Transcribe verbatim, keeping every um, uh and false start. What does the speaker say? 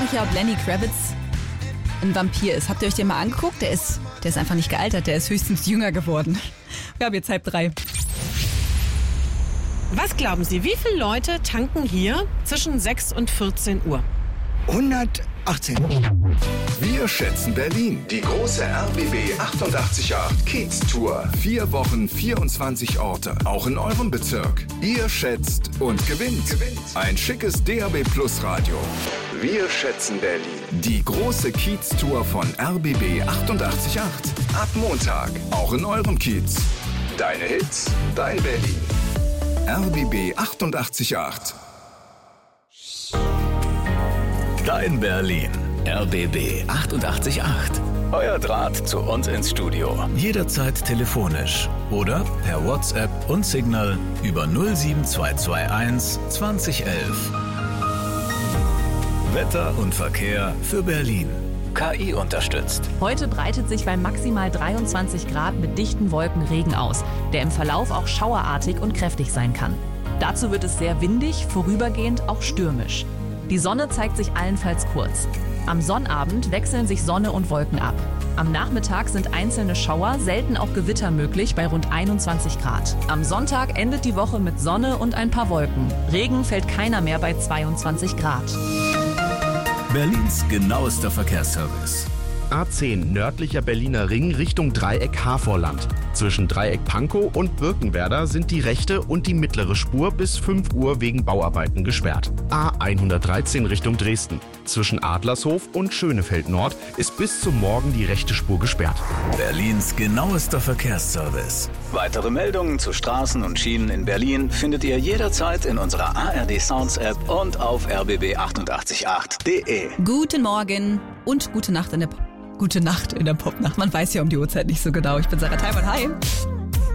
sicher, ob Lenny Kravitz ein Vampir ist. Habt ihr euch den mal angeguckt? Der ist, der ist einfach nicht gealtert, der ist höchstens jünger geworden. Wir haben jetzt halb drei. Was glauben Sie, wie viele Leute tanken hier zwischen sechs und vierzehn Uhr? hundertachtzehn. Wir schätzen Berlin. Die große R B B achtundachtzig Komma acht Kiez-Tour. Vier Wochen, vierundzwanzig Orte. Auch in eurem Bezirk. Ihr schätzt und gewinnt. gewinnt. Ein schickes D A B Plus Radio. Wir schätzen Berlin. Die große Kiez-Tour von R B B achtundachtzig Komma acht. Ab Montag. Auch in eurem Kiez. Deine Hits, dein Berlin. R B B achtundachtzig Komma acht. Dein Berlin. R B B achtundachtzig Komma acht. Euer Draht zu uns ins Studio. Jederzeit telefonisch oder per WhatsApp und Signal über null sieben zwei zwei eins zwanzig elf. Wetter und Verkehr für Berlin. K I unterstützt. Heute breitet sich bei maximal dreiundzwanzig Grad mit dichten Wolken Regen aus, der im Verlauf auch schauerartig und kräftig sein kann. Dazu wird es sehr windig, vorübergehend auch stürmisch. Die Sonne zeigt sich allenfalls kurz. Am Sonnabend wechseln sich Sonne und Wolken ab. Am Nachmittag sind einzelne Schauer, selten auch Gewitter möglich bei rund einundzwanzig Grad. Am Sonntag endet die Woche mit Sonne und ein paar Wolken. Regen fällt keiner mehr bei zweiundzwanzig Grad. Berlins genauester Verkehrsservice. A zehn nördlicher Berliner Ring Richtung Dreieck Havorland. Zwischen Dreieck Pankow und Birkenwerder sind die rechte und die mittlere Spur bis fünf Uhr wegen Bauarbeiten gesperrt. A hundertdreizehn Richtung Dresden. Zwischen Adlershof und Schönefeld Nord ist bis zum Morgen die rechte Spur gesperrt. Berlins genauester Verkehrsservice. Weitere Meldungen zu Straßen und Schienen in Berlin findet ihr jederzeit in unserer A R D Sounds App und auf r b b achtundachtzig Komma acht punkt de. Guten Morgen und gute Nacht in der Pop. Gute Nacht in der Popnacht. Man weiß ja um die Uhrzeit nicht so genau. Ich bin Sarah Teimann. Hi.